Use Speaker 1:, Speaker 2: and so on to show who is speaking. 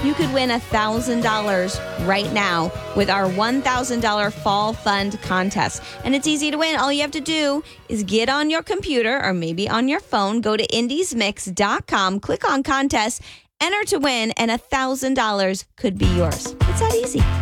Speaker 1: you could win $1,000 right now with our $1,000 Fall Fund contest. And it's easy to win. All you have to do is get on your computer or maybe on your phone, go to indiesmix.com, click on contest, enter to win, and $1,000 could be yours. It's that easy.